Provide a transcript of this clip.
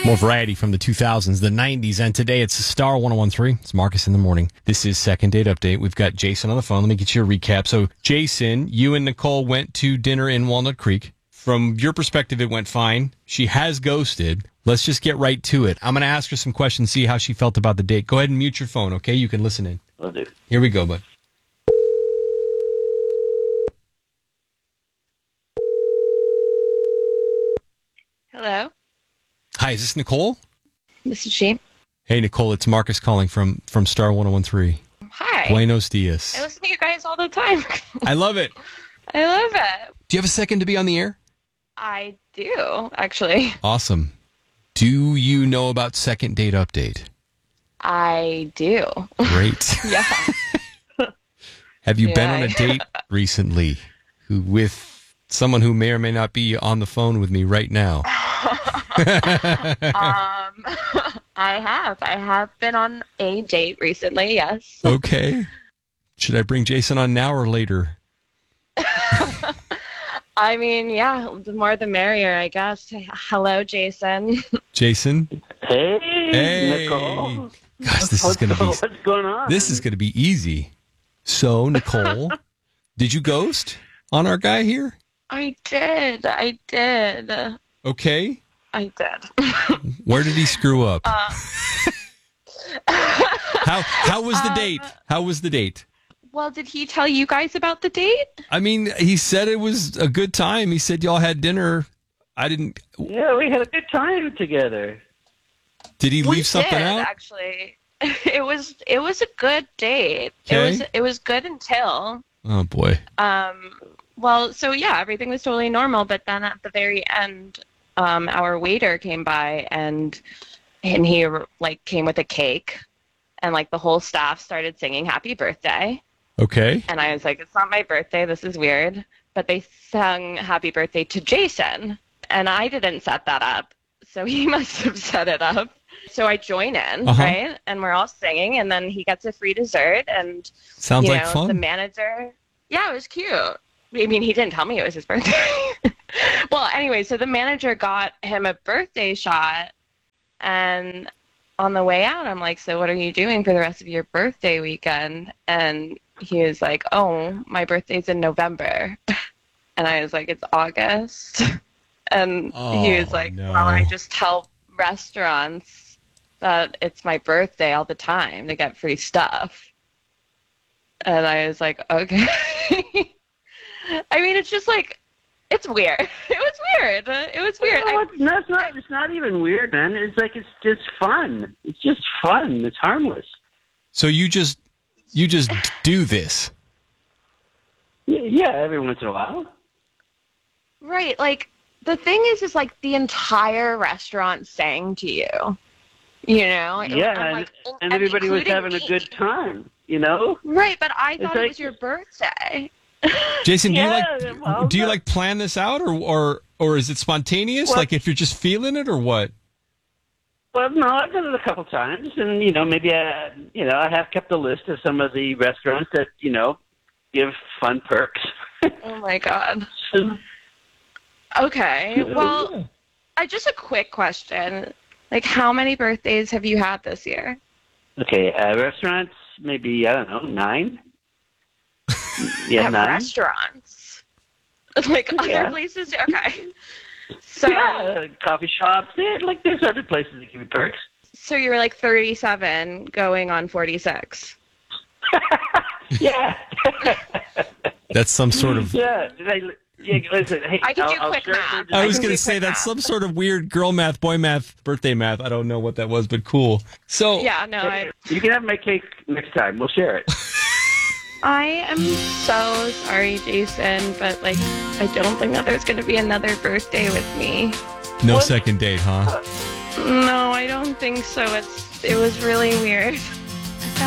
More variety from the 2000s, the 90s, and today it's Star 1013. It's Marcus in the morning. This is Second Date Update. We've got Jason on the phone. Let me get you a recap. So, Jason, you and Nicole went to dinner in Walnut Creek. From your perspective, it went fine. She has ghosted. Let's just get right to it. I'm going to ask her some questions, see how she felt about the date. Go ahead and mute your phone, okay? You can listen in. Will do. Here we go, bud. Hello, Hi, is this Nicole? this is she. Hey, Nicole, it's Marcus calling from Star 1013. Hi. Buenos dias. I listen to you guys all the time. I love it. I love it. Do you have a second to be on the air? I do, actually. Awesome. Do you know about Second Date Update? I do. Great. Yeah. Have you been on a Yeah. date recently with someone who may or may not be on the phone with me right now? I have been on a date recently, yes. Okay. Should I bring Jason on now or later? I mean, yeah, the more the merrier, I guess. Hello, Jason. Jason? Hey, Nicole. Gosh, this is going to be... What's going on? This is going to be easy. So, Nicole, did you ghost on our guy here? I did. Okay. I did. Where did he screw up? How was the date? How was the date? Well, did he tell you guys about the date? I mean, he said it was a good time. He said y'all had dinner. I didn't... Yeah, we had a good time together. Did he We leave something did, out? actually. It was a good date. Okay. It was good until Oh, boy. well, so yeah, everything was totally normal, but then at the very end, our waiter came by and he like came with a cake, and like the whole staff started singing happy birthday. Okay. And I was like, it's not my birthday, this is weird. But they sung happy birthday to Jason, and I didn't set that up, so he must have set it up. So I join in, right? And we're all singing, and then he gets a free dessert, and Sounds you like know, fun. the manager, yeah, it was cute. I mean, he didn't tell me it was his birthday. Well, anyway, so the manager got him a birthday shot, and on the way out, I'm like, so what are you doing for the rest of your birthday weekend? And he was like, oh, my birthday's in November. And I was like, it's August. And he was like, no. well, I just tell restaurants that it's my birthday all the time to get free stuff. And I was like, okay. I mean, it's just like, it's weird. It was weird. No, it's not even weird, man. It's like, it's just fun. It's just fun. It's harmless. So you just do this. Yeah, every once in a while. Right. Like, the thing is like the entire restaurant sang to you. You know? Yeah, and everybody was having a good time, you know? Right, but I thought it like- was your birthday. Jason, do Yeah, you like plan this out or is it spontaneous? Well- Like if you're just feeling it or what? Well, no, I've done it a couple times, and maybe I have kept a list of some of the restaurants that give fun perks. Oh my God. Okay. Well, just a quick question. Like, how many birthdays have you had this year? Okay, restaurants, maybe, I don't know, 9? Yeah, At 9. restaurants. Like other Yeah. places? Okay. So, Yeah, coffee shops. Yeah, like there's other places that give you perks. so you were like 37 going on 46. Yeah. That's some sort of... Yeah. Listen, hey, I can do I'll quick certainly math. do- I was can going do to say quick that's math. some sort of weird girl math, boy math, birthday math. I don't know what that was, but cool. So Yeah, no, You can have my cake next time. We'll share it. I am so sorry, Jason, but like, I don't think that there's going to be another birthday with me. no What? second date, huh? No, I don't think so. It was really weird.